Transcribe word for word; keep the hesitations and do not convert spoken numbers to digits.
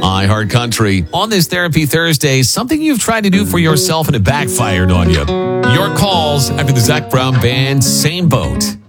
iHeart Country. On this Therapy Thursday, something you've tried to do for yourself and it backfired on you. Your calls after the Zac Brown Band, Same Boat.